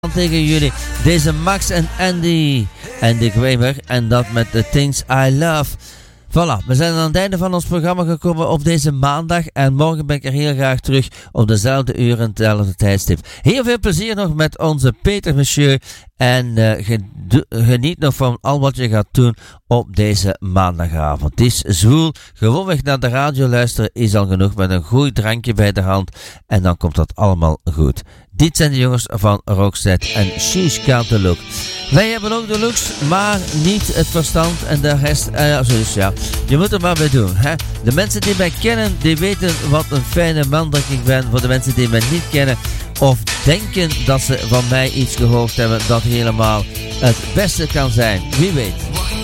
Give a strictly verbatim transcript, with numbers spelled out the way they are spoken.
tegen jullie. Deze Max en Andy. Andy Kramer. En dat met The Things I Love. Voilà, we zijn aan het einde van ons programma gekomen op deze maandag. En morgen ben ik er heel graag terug op dezelfde uur en hetzelfde tijdstip. Heel veel plezier nog met onze Peter Monsieur. En uh, geniet nog van al wat je gaat doen op deze maandagavond. Het is zwoel. Gewoonweg naar de radio luisteren is al genoeg met een goed drankje bij de hand. En dan komt dat allemaal goed. Dit zijn de jongens van Rocksteady en She's Got The Look. Wij hebben ook de looks, maar niet het verstand en de rest. Uh, dus ja, je moet er maar mee doen. Hè? De mensen die mij kennen, die weten wat een fijne man dat ik ben. Voor de mensen die mij niet kennen of denken dat ze van mij iets gehoord hebben dat helemaal het beste kan zijn. Wie weet.